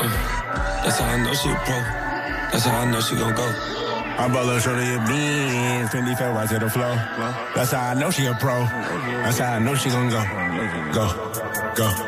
That's how I know she a pro. That's how I know she gon' go. I bought her shorty a bean, 50 fell right to the floor. That's how I know she a pro. That's how I know she gon' go. Go, go.